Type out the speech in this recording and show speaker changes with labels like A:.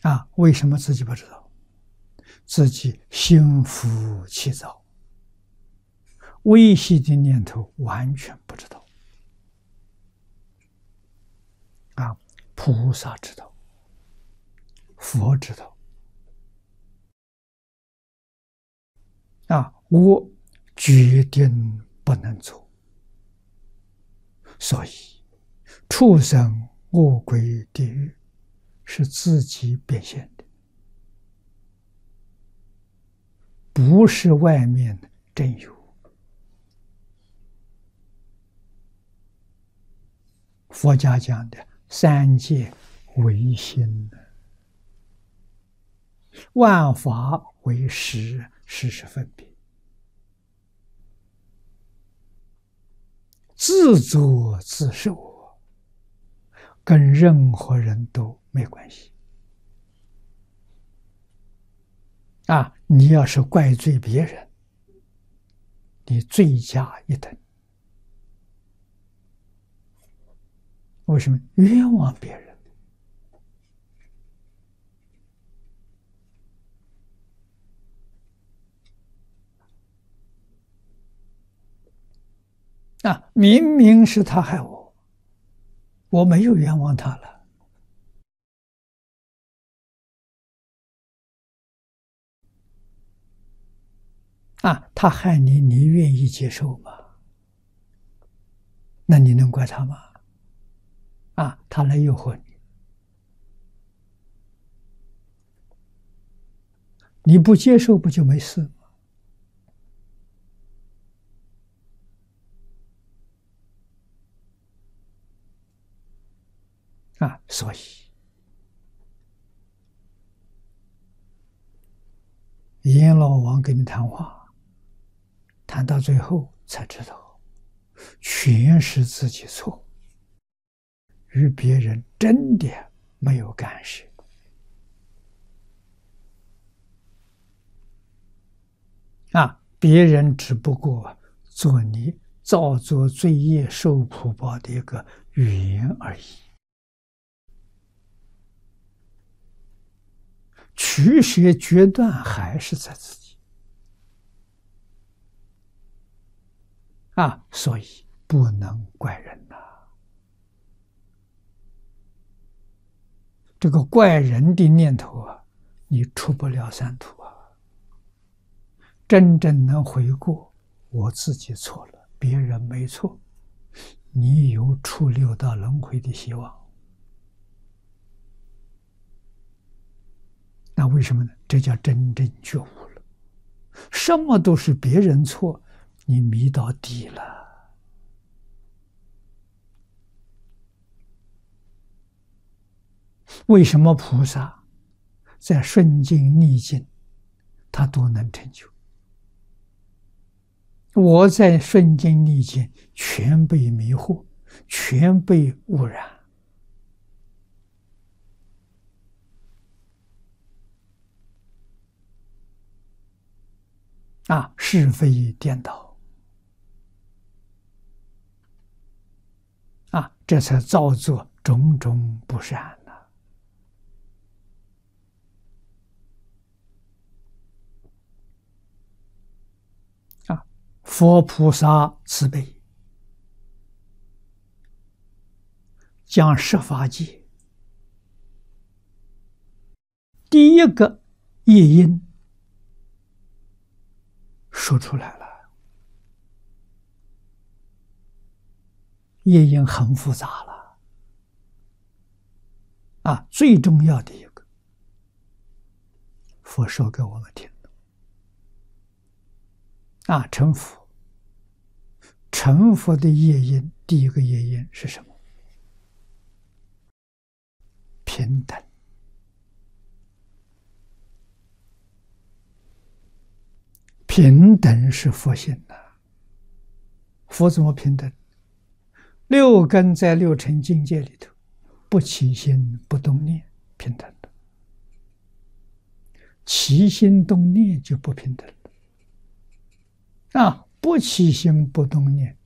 A: 为什么自己不知道？自己心浮气躁，微细的念头完全不知道。菩萨知道，佛知道。我决定不能做，所以畜生、恶鬼、地狱是自己变现的，不是外面真有。佛家讲的三界唯心，万法为实，实是分别，自作自受，跟任何人都没关系。你要是怪罪别人，你罪加一等。为什么？冤枉别人。明明是他害我，我没有冤枉他了。他害你，你愿意接受吗？那你能怪他吗？他来诱惑你，你不接受不就没事吗？所以阎罗王跟你谈话，谈到最后才知道，全是自己错，与别人真的没有干涉。别人只不过做你造作罪业受苦报的一个缘而已，取舍决断还是在自己。所以不能怪人呐。这个怪人的念头你出不了三途。真正能回过，我自己错了，别人没错，你有出六道轮回的希望。那为什么呢？这叫真正觉悟了。什么都是别人错，你迷到底了。为什么菩萨在顺境逆境他都能成就？我在顺境逆境全被迷惑，全被污染，是非颠倒，这才造作种种不善呢。佛菩萨慈悲，将十法界第一个业因说出来了。业因很复杂了，最重要的一个，佛说给我们听的。成佛，成佛的业因，第一个业因是什么？平等。平等是佛性的。佛怎么平等？六根在六尘境界里头，不起心不动念，平等的；起心动念就不平等了。不起心不动念，